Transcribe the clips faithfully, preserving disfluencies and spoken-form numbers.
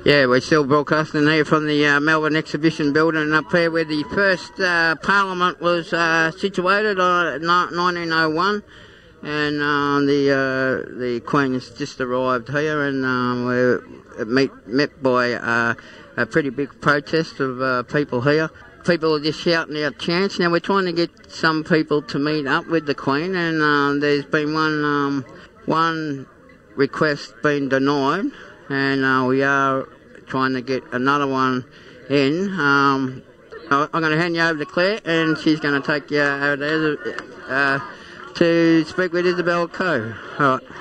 Yeah, we're still broadcasting here from the uh, Melbourne Exhibition building up here where the first uh, Parliament was uh, situated in nineteen oh one, and uh, the uh, the Queen has just arrived here, and um, we're meet, met by uh, a pretty big protest of uh, people here. People are just shouting out chants. Now we're trying to get some people to meet up with the Queen, and uh, there's been one um, one request been denied. And uh, we are trying to get another one in. Um, I'm going to hand you over to Claire, and she's going to take you over there uh, to speak with Isabel Coe. All right.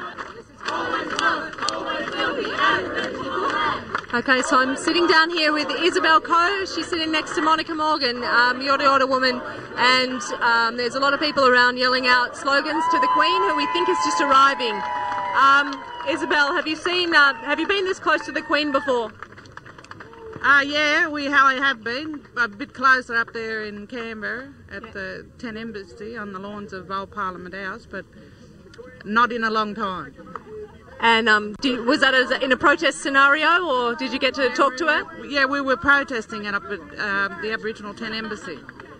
Okay, so I'm sitting down here with Isabel Coe. She's sitting next to Monica Morgan, um, Yorta Yorta woman, and um, there's a lot of people around yelling out slogans to the Queen, who we think is just arriving. Um, Isabel, have you seen? Uh, have you been this close to the Queen before? Uh, yeah, we have been a bit closer up there in Canberra at yeah. the Ten Embassy on the lawns of Old Parliament House, but not in a long time. And um, did, was that as a, in a protest scenario, or did you get to yeah, talk we to were, her? Yeah, we were protesting it up at uh, the Aboriginal Ten Embassy.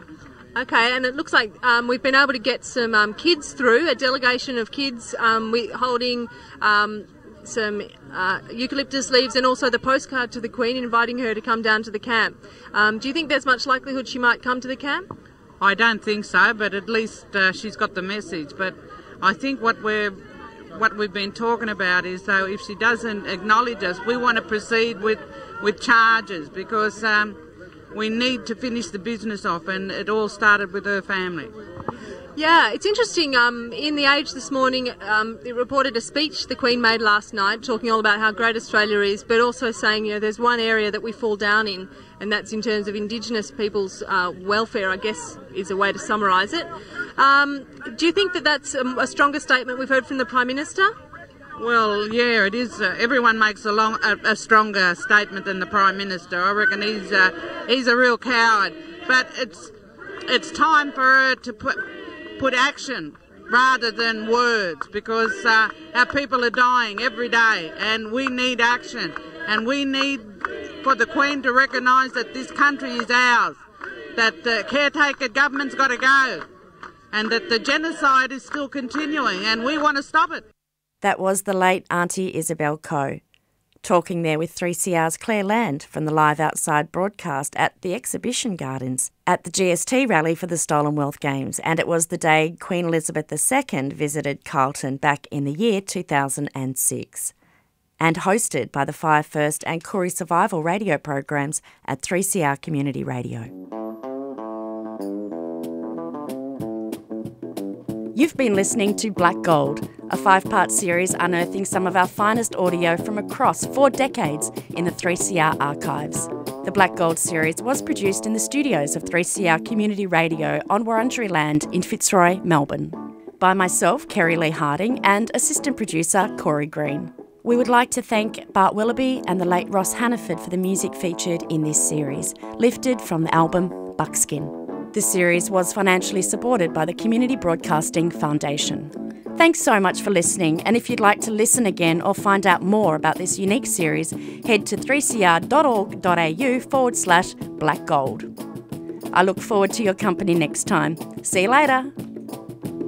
Okay, and it looks like um, we've been able to get some um, kids through, a delegation of kids um, we, holding um, some uh, eucalyptus leaves and also the postcard to the Queen inviting her to come down to the camp. Um, do you think there's much likelihood she might come to the camp? I don't think so, but at least uh, she's got the message. But I think what we're what we've been talking about is, though, if she doesn't acknowledge us, we want to proceed with, with charges, because um, we need to finish the business off, and it all started with her family. Yeah, it's interesting. Um, in The Age this morning, um, it reported a speech the Queen made last night talking all about how great Australia is, but also saying, you know, there's one area that we fall down in, and that's in terms of Indigenous people's uh, welfare, I guess is a way to summarise it. Um, do you think that that's a, a stronger statement we've heard from the Prime Minister? Well, yeah, it is. Uh, everyone makes a, long, a, a stronger statement than the Prime Minister. I reckon he's uh, he's a real coward. But it's it's time for her to put put action rather than words, because uh, our people are dying every day, and we need action. And we need for the Queen to recognise that this country is ours, that the caretaker government's got to go, and that the genocide is still continuing, and we want to stop it. That was the late Auntie Isabel Coe, talking there with three C R's Claire Land from the Live Outside broadcast at the Exhibition Gardens at the G S T rally for the Stolen Wealth Games, and it was the day Queen Elizabeth the Second visited Carlton back in the year two thousand six, and hosted by the Fire First and Koori Survival radio programs at three C R Community Radio. You've been listening to Black Gold, a five-part series unearthing some of our finest audio from across four decades in the three C R archives. The Black Gold series was produced in the studios of three C R Community Radio on Wurundjeri land in Fitzroy, Melbourne, by myself, Kerry Lee Harding, and assistant producer Corey Green. We would like to thank Bart Willoughby and the late Ross Hannaford for the music featured in this series, lifted from the album Buckskin. This series was financially supported by the Community Broadcasting Foundation. Thanks so much for listening, and if you'd like to listen again or find out more about this unique series, head to three c r dot org dot a u forward slash black gold. I look forward to your company next time. See you later.